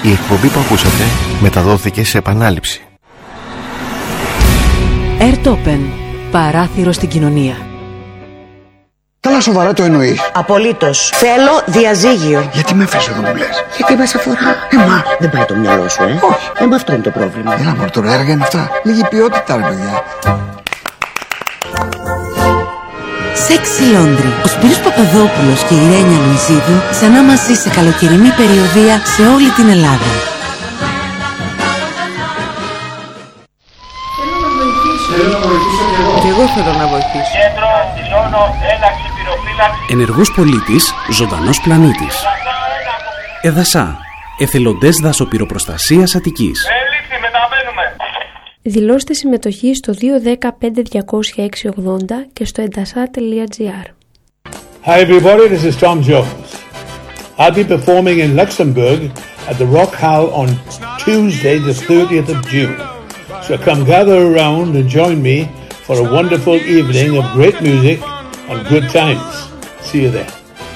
Η εκπομπή που ακούσατε μεταδόθηκε σε επανάληψη. Airtopen. Παράθυρο στην κοινωνία. Καλά, σοβαρά το εννοείς? Απολύτως. Θέλω διαζύγιο. Γιατί με έφερες εδώ που λες? Γιατί μας αφορά εμάς. Δεν πάει το μυαλό σου, Όχι. Με αυτό είναι το πρόβλημα. Έλα μωρέ, τώρα έργα είναι αυτά. Λίγη ποιότητα, ρε παιδιά. Sexy Laundry. Ο Σπύρος Παπαδόπουλος και η Ρένια Λουιζίδου ξανά μαζί σε καλοκαιρινή περιοδεία σε όλη την Ελλάδα. Και εγώ θέλω να βοηθήσω. Κέντρο, δηλώνω ένταξη πυροφύλαξη. Ενεργός πολίτης, ζωντανός πλανήτης. Εδασά. Εθελοντές δασοπυροπροστασίας Αττικής. Έληξη, μεταβαίνουμε. Δηλώστε συμμετοχή στο 210-5200-680 και στο endasa.gr. Hi everybody, this is Tom Jones. I'll be performing in Luxembourg at the Rock Hall on Tuesday the 30th of June. So come gather around and join me for a wonderful evening of great music and good times. See you there.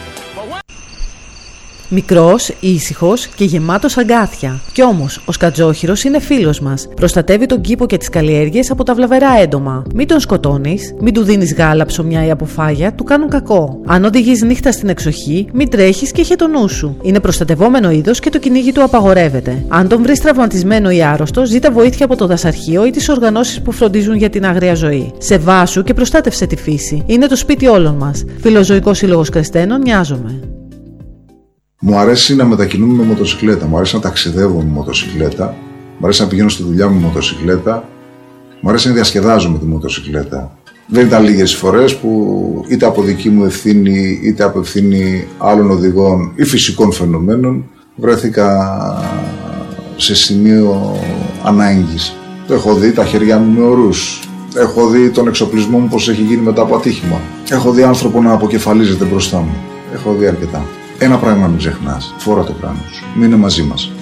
Μικρός, ήσυχος και γεμάτος αγκάθια. Κι όμως, ο σκατζόχυρος είναι φίλος μας. Προστατεύει τον κήπο και τις καλλιέργειες από τα βλαβερά έντομα. Μην τον σκοτώνεις, μην του δίνεις γάλα, ψωμιά ή αποφάγια, του κάνουν κακό. Αν οδηγείς νύχτα στην εξοχή, μην τρέχεις και είχε το νου σου. Είναι προστατευόμενο είδος και το κυνήγι του απαγορεύεται. Αν τον βρεις τραυματισμένο ή άρρωστο, ζήτα βοήθεια από το δασαρχείο ή τις οργανώσεις που φροντίζουν για την άγρια ζωή. Σεβάσου και προστάτευσε τη φύση. Είναι το σπίτι όλων μας. Φιλοζωικός Σύλλογος Κρεστένων, νοιάζομαι. Μου αρέσει να μετακινούμαι με μοτοσυκλέτα, μου αρέσει να ταξιδεύω με μοτοσυκλέτα, μου αρέσει να πηγαίνω στη δουλειά με μοτοσυκλέτα, μου αρέσει να διασκεδάζω με τη μοτοσυκλέτα. Δεν ήταν λίγες φορές που είτε από δική μου ευθύνη, είτε από ευθύνη άλλων οδηγών ή φυσικών φαινομένων βρέθηκα σε σημείο ανάγκης. Έχω δει τα χέρια μου με ορούς, έχω δει τον εξοπλισμό μου πως έχει γίνει μετά από ατύχημα, έχω δει άνθρωπο να αποκεφαλίζεται μπροστά μου, έχω δει αρκετά. Ένα πράγμα μην ξεχνάς, φόρα το κράνος σου, μείνε μαζί μας.